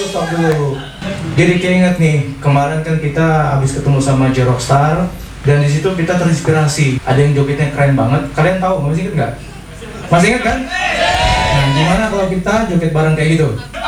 stop dulu. Jadi keinget nih, kemarin kan kita habis ketemu sama J-Rockstar dan di situ kita terinspirasi. Ada yang jogetnya keren banget. Kalian tahu, masih inget nggak? Masih inget kan? Nah, gimana kalau kita joget bareng kayak gitu?